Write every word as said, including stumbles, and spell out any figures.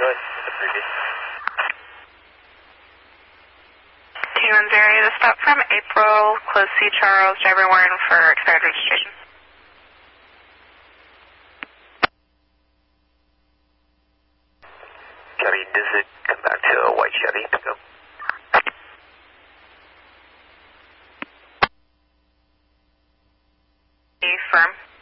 ahead, the previous. T one zero, the stop from April, close C. Charles, driver warrant for expired registration. Copy, does it come back to a white Chevy pickup? Firm.